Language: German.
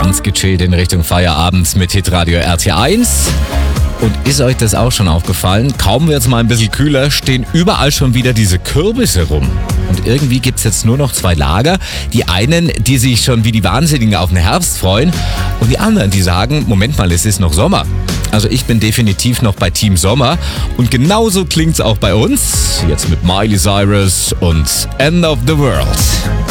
ganz gechillt in Richtung Feierabend mit Hitradio RT1. Und ist euch das auch schon aufgefallen? Kaum wird es mal ein bisschen kühler, stehen überall schon wieder diese Kürbisse rum. Und irgendwie gibt es jetzt nur noch zwei Lager. Die einen, die sich schon wie die Wahnsinnigen auf den Herbst freuen. Und die anderen, die sagen, Moment mal, es ist noch Sommer. Also ich bin definitiv noch bei Team Sommer. Und genauso klingt's auch bei uns. Jetzt mit Miley Cyrus und End of the World.